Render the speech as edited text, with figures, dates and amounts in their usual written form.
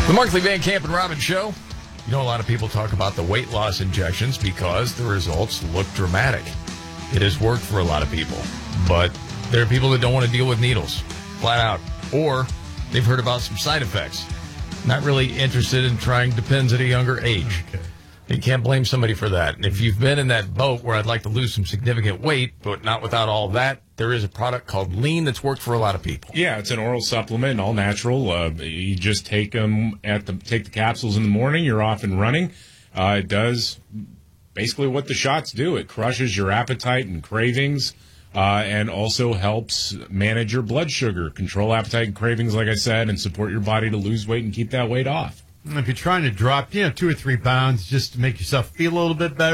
The Markley, Van Camp, and Robbins Show. You know, a lot of people talk about the weight loss injections because the results look dramatic. It has worked for a lot of people, but there are people that don't want to deal with needles, flat out, or they've heard about some side effects. Not really interested in trying Depends at a younger age. Okay. You can't blame somebody for that. And if you've been in that boat where I'd like to lose some significant weight, but not without all that, there is a product called Lean that's worked for a lot of people. Yeah, it's an oral supplement, all natural. You just take them take the capsules in the morning. You're off and running. It does basically what the shots do. It crushes your appetite and cravings, and also helps manage your blood sugar, control appetite and cravings, like I said, and support your body to lose weight and keep that weight off. If you're trying to drop, 2 or 3 pounds just to make yourself feel a little bit better,